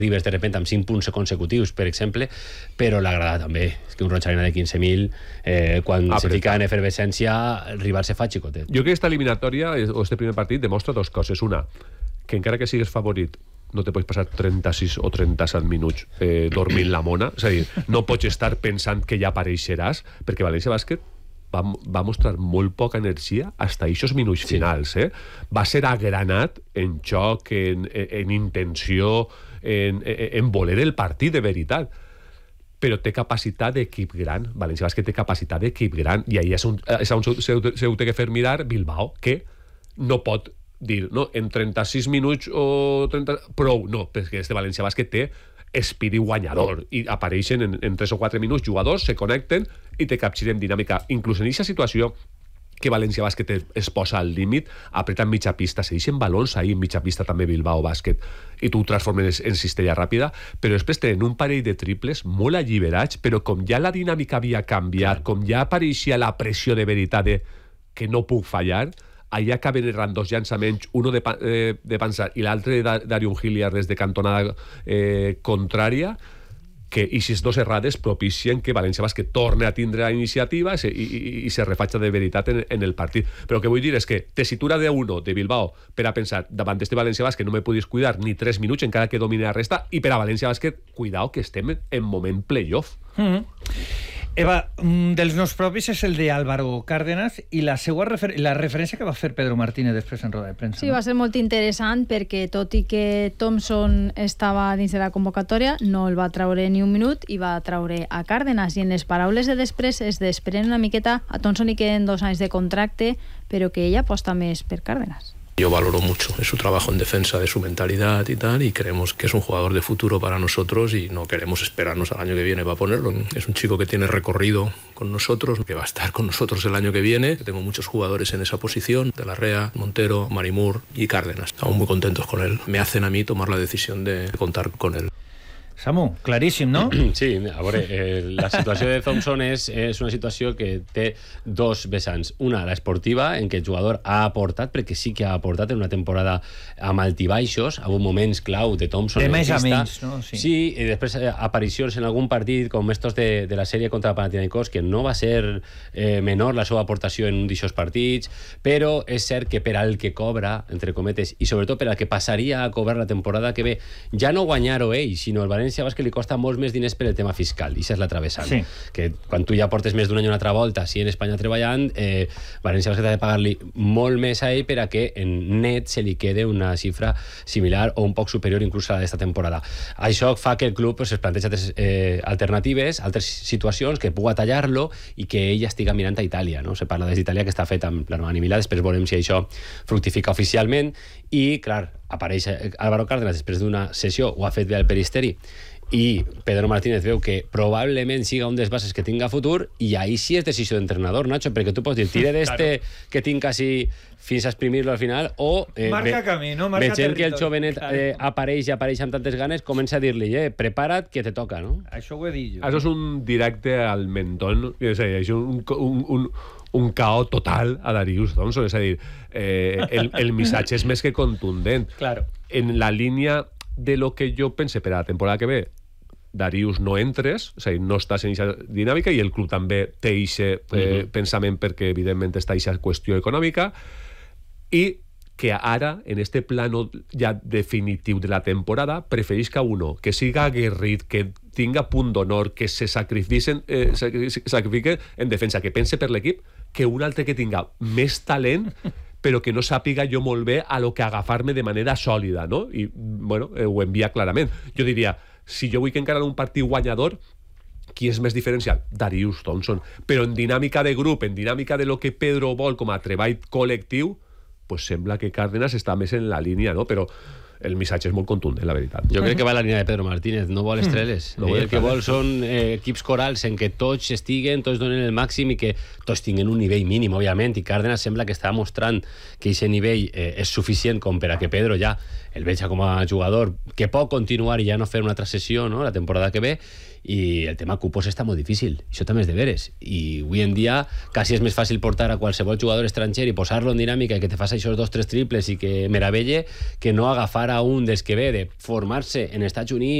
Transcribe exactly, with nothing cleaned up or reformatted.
arribes de repente amb cinc punts consecutius, per exemple, però l'agrada també. És que un Roig Arena de quinze mil, eh, quan ah, se fica en efervescència, el rival se fa xicotet. Jo crec que esta eliminatòria, o este primer partit, demostra dos coses. Una, que encara que sigues favorit, no te pots passar trenta-sis o trenta-set minuts eh, dormint la mona. És a dir, no pots estar pensant que ja apareixeràs, perquè València Bàsquet va, va mostrar molt poca energia hasta aquests minuts sí. finals. Eh? Va ser agranat en xoc, en, en, en intenció, en, en, en voler el partit de veritat. Però té capacitat d'equip gran. València Bàsquet té capacitat d'equip gran. I ahí és on, és on se ho té que fer mirar Bilbao, que no pot dir, no, en trenta-sis minuts o trenta... prou, no, perquè este València Bàsquet té espírit guanyador i apareixen en, en tres o quatre minuts jugadors, se connecten i te capgiren dinàmica. Inclús en aquesta situació que València Bàsquet es posa al límit, apreta en mitja pista, se deixen balons ahí en mitja pista també Bilbao Bàsquet i tu ho transformes en cistella ràpida, però després tenen un parell de triples molt alliberats, però com ja la dinàmica havia canviat, com ja apareixia la pressió de veritat de que no puc fallar, allà acaben errant dos llançaments, uno de, eh, de Pansa i l'altre de Darius Hilliard des de cantonada eh, contrària, que aquestes dues errades propicien que València Bàsquet torni a tindre la iniciativa i, i, i se refatxa de veritat en, en el partit. Però el que vull dir és que tessitura de uno de Bilbao per a pensar davant d'este València Bàsquet no me podis cuidar ni tres minuts encara que domini la resta, i per a València Bàsquet, cuidao que estem en moment playoff. Mm-hmm. Eva, un dels noms propis és el de Álvaro Cárdenas i la seva refer la referència que va fer Pedro Martínez després en roda de premsa. Sí, no? Va ser molt interessant perquè tot i que Thompson estava dins de la convocatòria, no el va traure ni un minut i va traure a Cárdenas, i en les paraules de després es desprèn una miqueta, a Thompson li queden dos anys de contracte, però que ella aposta més per Cárdenas. Yo valoro mucho de su trabajo en defensa, de su mentalidad y tal, y creemos que es un jugador de futuro para nosotros y no queremos esperarnos al año que viene para ponerlo. Es un chico que tiene recorrido con nosotros, que va a estar con nosotros el año que viene. Tengo muchos jugadores en esa posición, De la Rea, Montero, Marimur y Cárdenas. Estamos muy contentos con él. Me hacen a mí tomar la decisión de contar con él. Samu, claríssim, no? Sí, a veure, eh, la situació de Thompson és, és una situació que té dos vessants. Una, l'esportiva, en què el jugador ha aportat, perquè sí que ha aportat en una temporada amb altibaixos, amb moments clau de Thompson. De més a menys, no? Sí. sí, i després eh, aparicions en algun partit com estos de, de la sèrie contra Panathinaikos, que no va ser eh, menor la seva aportació en un d'aixòs partits, però és cert que per al que cobra, entre cometes, i sobretot per al que passaria a cobrar la temporada que ve, ja no guanyar-ho ell, sinó el València Bàsquet li costa molts més diners per el tema fiscal, i això és la travessant. Sí. Que quan tu ja portes més d'un any una altra volta, si en Espanya treballant, eh, València Bàsquet ha de pagar-li molt més a ell per a que en net se li quede una xifra similar o un poc superior inclús a la d'esta temporada. Això fa que el club pues, es planteja altres eh, alternatives, altres situacions que puga tallar-lo i que ell estiga mirant a Itàlia. No? Se parla des d'Itàlia que està fet amb la Mila, després veurem si això fructifica oficialment, i clar, apareix Álvaro Cárdenas després d'una sessió, ho ha fet bé al Peristeri, i Pedro Martínez veu que probablement siga un dels bases que tinga futur, i ahí sí és decisió d'entrenador, Nacho, perquè tu pots dir, tire d'este claro. que tinc quasi fins a exprimir-lo al final, o eh, marca ve, camí, no? Marca veient que el jovenet claro. eh, apareix i apareix amb tantes ganes, comença a dir-li, eh, prepara't que te toca, no? Això ho he dit jo. Això és un directe al mentón, és a dir, és un, un, un, un caos total a Darius Thompson, és a dir, eh, el, el missatge és més que contundent. Claro. En la línia de lo que jo pense per a la temporada que ve, Darius no entres, és a dir, no estàs en aquesta dinàmica, i el club també té aquest eh, uh-huh. pensament, perquè evidentment està aquesta qüestió econòmica, i que ara, en este plano ja definitiu de la temporada, prefereix que uno que siga aguerrit, que tinga punt d'honor, que se sacrifiquen, eh, sacrifique en defensa, que pense per l'equip, que un altre que tinga més talent però que no sàpiga jo molt bé a lo que agafar-me de manera sòlida, no? I, bueno, eh, ho envia clarament. Jo diria, si jo vull que encara un partit guanyador, qui és més diferencial? Darius Thompson. Però en dinàmica de grup, en dinàmica de lo que Pedro vol com a treball col·lectiu, pues sembla que Cárdenas està més en la línia, no? Però el missatge és molt contundent, la veritat. Jo crec que va a la línia de Pedro Martínez, no vol estreles. No el que vol són eh, equips corals en què tots estiguen, tots donen el màxim i que tots tinguen un nivell mínim, òbviament, i Cárdenas sembla que està mostrant que aquest nivell eh, és suficient com per a que Pedro ja el veja com a jugador que pot continuar i ja no fer una altra sessió, no?, la temporada que ve, i el tema cupos està molt difícil, això també és de veres, i avui en dia quasi és més fàcil portar a qualsevol jugador estranger i posar-lo en dinàmica i que te faci aquests dos tres triples i que meravelle, que no agafar a un dels que ve de formar-se en Estats Units